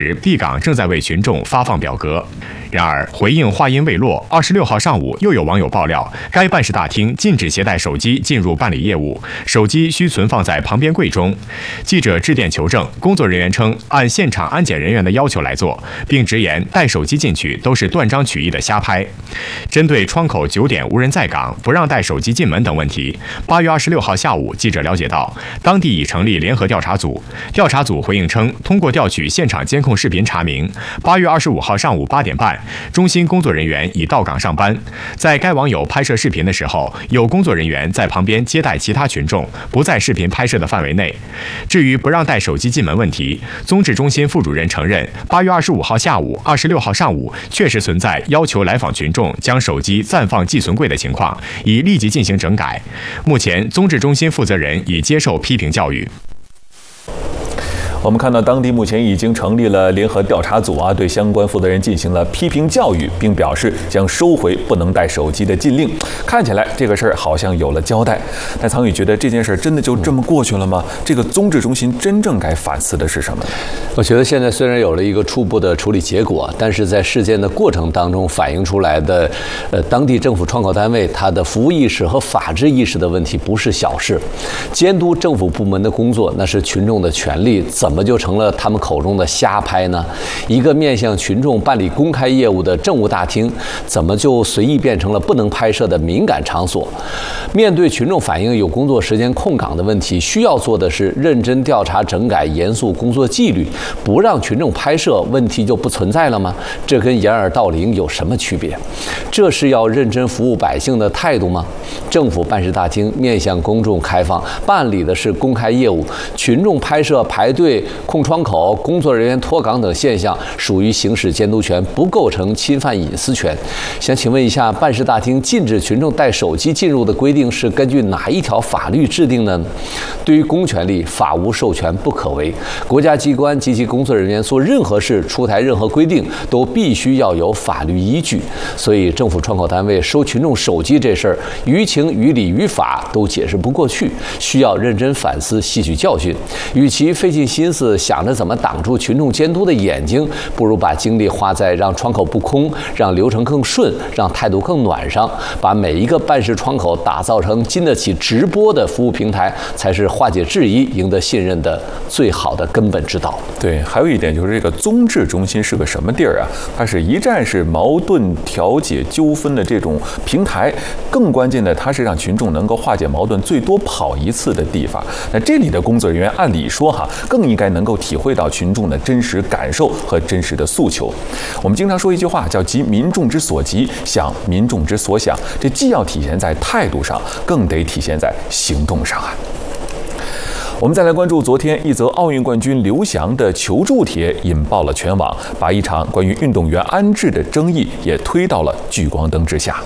，B 港正在为群众发放表格。然而，回应话音未落，26号上午又有网友爆料，该办事大厅禁止携带手机进入办理业务，手机需存放在旁边柜中。记者致电求证，工作人员称按现场安检人员的要求来做，并直言带手机进去都是断章取义的瞎拍。针对窗口9点无人在岗、不让带手机进门等问题，8月26号下午，记者了解到，当地已成立联合调查组。调查组回应称，通过调取现场监控视频查明，8月25号上午8点半，中心工作人员已到岗上班。在该网友拍摄视频的时候，有工作人员在旁边接待其他群众，不在视频拍摄的范围内。至于不让带手机进门问题，综治中心副主任承认，8月25号下午、26号上午确实存在要求来访群众将手机暂放寄存柜的情况，已立即进行整改。目前，综治中心负责人已接受批评教育。 我们看到当地目前已经成立了联合调查组对相关负责人进行了批评教育，并表示将收回不能带手机的禁令。看起来这个事儿好像有了交代，但苍宇觉得这件事真的就这么过去了吗？这个综治中心真正该反思的是什么呢？ 我觉得现在虽然有了一个初步的处理结果，但是在事件的过程当中反映出来的，当地政府窗口单位它的服务意识和法治意识的问题不是小事。监督政府部门的工作那是群众的权利，怎么就成了他们口中的瞎拍呢？一个面向群众办理公开业务的政务大厅，怎么就随意变成了不能拍摄的敏感场所？面对群众反映有工作时间空岗的问题，需要做的是认真调查整改，严肃工作纪律，不让群众拍摄，问题就不存在了吗？这跟掩耳盗铃有什么区别？这是要认真服务百姓的态度吗？政府办事大厅面向公众开放，办理的是公开业务，群众拍摄、排队、空窗口、工作人员脱岗等现象属于行使监督权，不构成侵犯隐私权。想请问一下，办事大厅禁止群众带手机进入的规定是根据哪一条法律制定的呢？对于公权力，法无授权不可为。国家机关及其工作人员做任何事、出台任何规定，都必须要有法律依据。所以，政府窗口单位收群众手机这事儿，于情于理于法都解释不过去，需要认真反思，吸取教训。与其费尽心思想着怎么挡住群众监督的眼睛，不如把精力花在让窗口不空、让流程更顺、让态度更暖上，把每一个办事窗口打造成经得起直播的服务平台，才是化解质疑、赢得信任的最好的根本之道。 对，还有一点就是这个综治中心是个什么地儿啊？它是一站式矛盾调解纠纷的这种平台，更关键的，它是让群众能够化解矛盾最多跑一次的地方。那这里的工作人员按理说更应该能够体会到群众的真实感受和真实的诉求。我们经常说一句话叫急民众之所急，想民众之所想，这既要体现在态度上，更得体现在行动上我们再来关注昨天一则奥运冠军刘翔的求助帖引爆了全网，把一场关于运动员安置的争议也推到了聚光灯之下。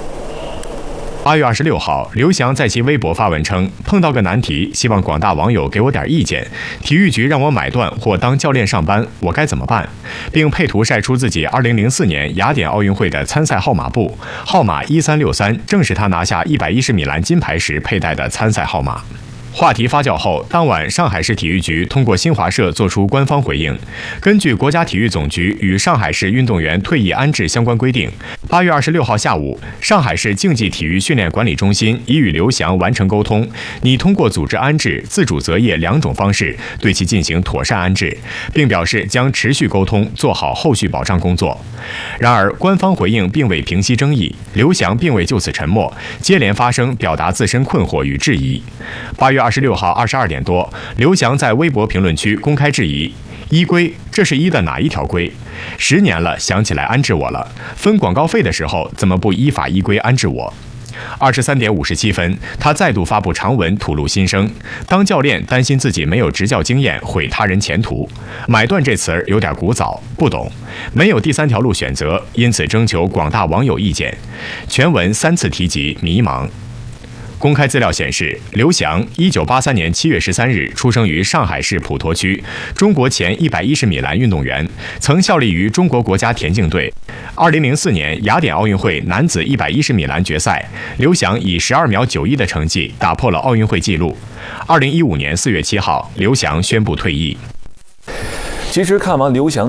8月26号，刘翔在其微博发文称，碰到个难题，希望广大网友给我点意见。体育局让我买断或当教练上班，我该怎么办？并配图晒出自己2004年雅典奥运会的参赛号码布，号码1363，正是他拿下110米栏金牌时佩戴的参赛号码。话题发酵后，当晚上海市体育局通过新华社作出官方回应。根据国家体育总局与上海市运动员退役安置相关规定，8月26号下午，上海市竞技体育训练管理中心已与刘翔完成沟通，拟通过组织安置、自主择业2种方式对其进行妥善安置，并表示将持续沟通，做好后续保障工作。然而，官方回应并未平息争议，刘翔并未就此沉默，接连发声表达自身困惑与质疑。8月26号22点多，刘翔在微博评论区公开质疑：依规，这是依的哪一条规？10年了，想起来安置我了，分广告费的时候怎么不依法依规安置我？23点57分，他再度发布长文吐露心声。当教练担心自己没有执教经验，毁他人前途。买断这词儿有点古早，不懂。没有第三条路选择，因此征求广大网友意见。全文3次提及迷茫。公开资料显示，刘翔1983年7月13日出生于上海市普陀区，中国前110米栏运动员，曾效力于中国国家田径队。2004年雅典奥运会男子110米栏决赛，刘翔以12秒91的成绩打破了奥运会纪录。2015年4月7号，刘翔宣布退役。 其实看完刘翔